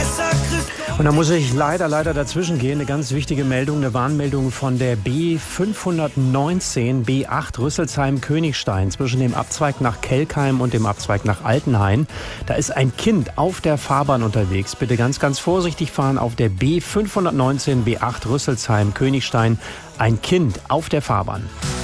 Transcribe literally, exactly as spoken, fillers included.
Und da muss ich leider, leider dazwischen gehen. Eine ganz wichtige Meldung, eine Warnmeldung von der B fünfhundertneunzehn B acht Rüsselsheim-Königstein zwischen dem Abzweig nach Kelkheim und dem Abzweig nach Altenhain. Da ist ein Kind auf der Fahrbahn unterwegs. Bitte ganz, ganz vorsichtig fahren auf der B fünfhundertneunzehn B acht Rüsselsheim-Königstein. Ein Kind auf der Fahrbahn.